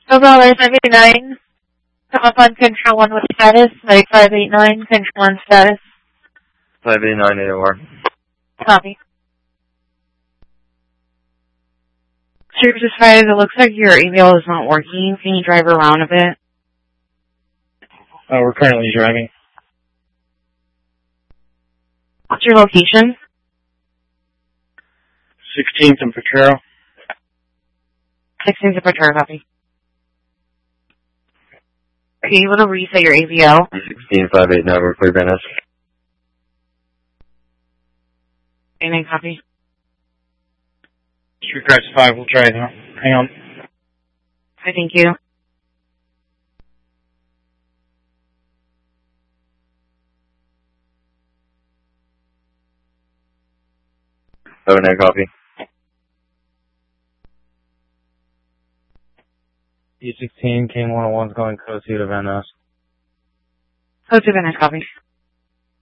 Overall, 589. Come up on control 1 with status. Like 589, control 1 status. 589 AOR. Copy. Services fired. It looks like your AVL is not working. Can you drive around a bit? We're currently driving. What's your location? 16th and Potrero. 16th and Potrero, copy. Are you able to reset your AVL? 16589, we're clear, Van Ness. 89, copy. Street Drive 5, we'll try now. Hang on. I thank you. Copy. E16, King 101's going code 2 to Van Ness. Code 2 Van Ness, copy.